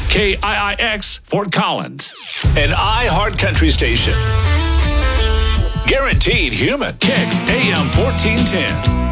KIIX Fort Collins, an iHeart Country station. Guaranteed human. Kicks AM 1410.